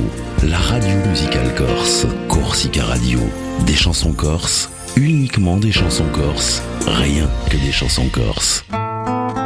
la radio musicale corse, Corsica Radio. Des chansons corses, uniquement des chansons corses, rien que des chansons corses.